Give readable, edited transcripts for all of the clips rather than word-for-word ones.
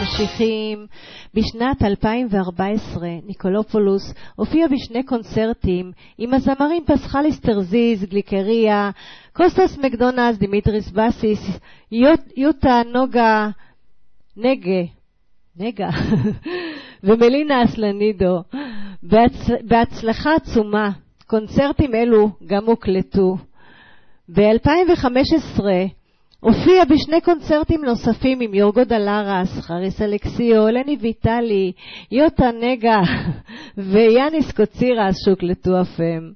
ממשיכים. בשנת 2014 ניקולופולוס הופיע בשני קונצרטים עם הזמרים פסחליס טרזיז, גליקריה, קוסטס מקדונס, דימיטריס בסיס, יוטה נגה ומלינה אסלנידו. בהצלחה עצומה. קונצרטים אלו גם הוקלטו. ב-2015 הופיע בשני קונצרטים נוספים עם יורגו דלרס, חריס אלכסיו, אלני ויטלי, יוטה נגה ויאניס קוצירס שהוקלטו אף הם.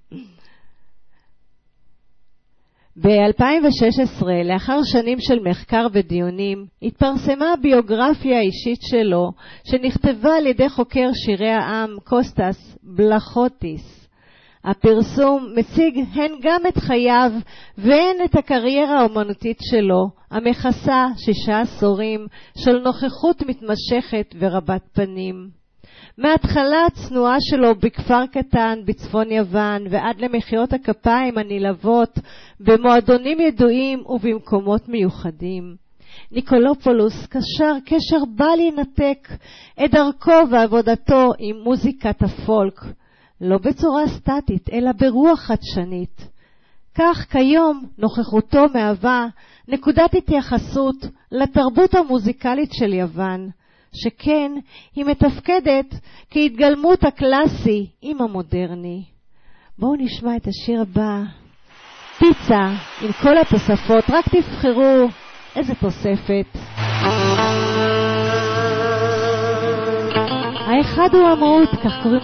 ב-2016, לאחר שנים של מחקר ודיונים, התפרסמה הביוגרפיה האישית שלו, שנכתבה על ידי חוקר שירי העם קוסטס בלחוטיס. הפרסום מציג הן גם את חייו והן את הקריירה האומנותית שלו, המכסה 6 עשורים של נוכחות מתמשכת ורבת פנים. מההתחלה הצנועה שלו בכפר קטן בצפון יוון ועד למחיאות הכפיים הנלהבות במועדונים ידועים ובמקומות מיוחדים. ניקולופולוס קשר קשר בל ינתק את דרכו ועבודתו עם מוזיקת הפולק, לא בצורה סטטית אלא ברוח חדשנית. כך כיום נוכחותו מהווה נקודת התייחסות לתרבות המוזיקלית של יוון, שכן היא מתפקדת כהתגלמות הקלאסי עם המודרני. בואו נשמע את השיר הבא, פיצה, עם כל התוספות, רק תבחרו איזה תוספת. האחד הוא עמוד, כך קוראים